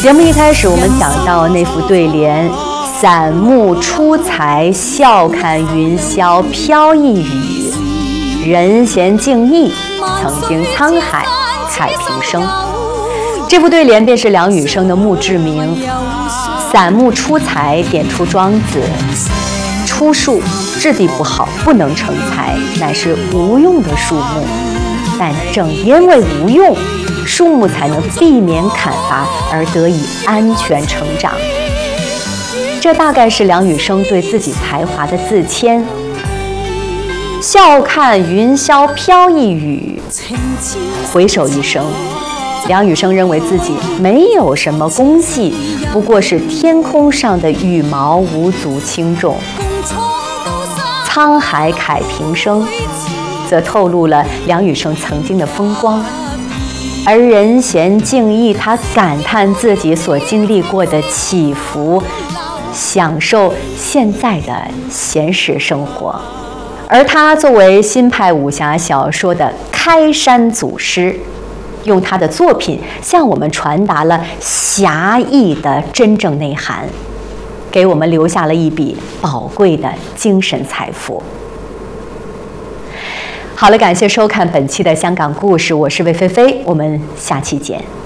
节目一开始，我们讲到那副对联：散目出才，笑看云霄飘逸雨，人闲静逸，曾经沧海慨平生。这副对联便是梁羽生的墓志铭。散目出才点出庄子：出树质地不好，不能成材，乃是无用的树木。但正因为无用，树木才能避免砍伐而得以安全成长。这大概是梁羽生对自己才华的自谦。笑看云霄飘逸雨，回首一生，梁羽生认为自己没有什么功绩，不过是天空上的羽毛，无足轻重。沧海慨平生则透露了梁羽生曾经的风光，而人闲静逸，他感叹自己所经历过的起伏，享受现在的闲适生活。而他作为新派武侠小说的开山祖师，用他的作品向我们传达了侠义的真正内涵，给我们留下了一笔宝贵的精神财富。好了，感谢收看本期的香港故事，我是魏菲菲，我们下期见。